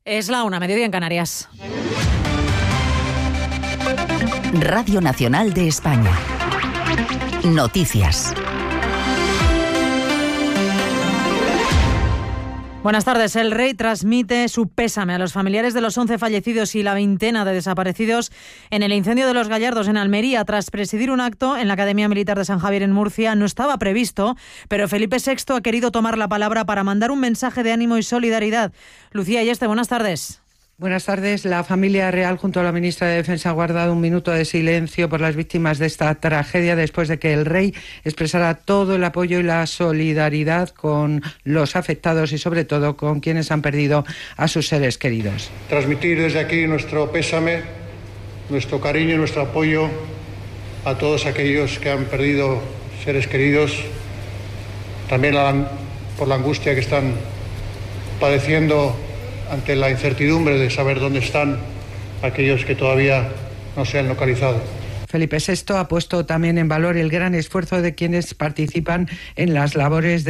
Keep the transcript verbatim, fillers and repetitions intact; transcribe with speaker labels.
Speaker 1: Es la una, mediodía en Canarias.
Speaker 2: Radio Nacional de España. Noticias.
Speaker 1: Buenas tardes. El rey transmite su pésame a los familiares de los once fallecidos y la veintena de desaparecidos en el incendio de Los Gallardos en Almería. Tras presidir un acto en la Academia Militar de San Javier en Murcia, no estaba previsto, pero Felipe sexto ha querido tomar la palabra para mandar un mensaje de ánimo y solidaridad. Lucía Ayeste, buenas tardes.
Speaker 3: Buenas tardes. La familia real junto a la ministra de Defensa ha guardado un minuto de silencio por las víctimas de esta tragedia después de que el rey expresara todo el apoyo y la solidaridad con los afectados y sobre todo con quienes han perdido a sus seres queridos.
Speaker 4: Transmitir desde aquí nuestro pésame, nuestro cariño y nuestro apoyo a todos aquellos que han perdido seres queridos, también por la angustia que están padeciendo ante la incertidumbre de saber dónde están aquellos que todavía no se han localizado.
Speaker 3: Felipe sexto ha puesto también en valor el gran esfuerzo de quienes participan en las labores de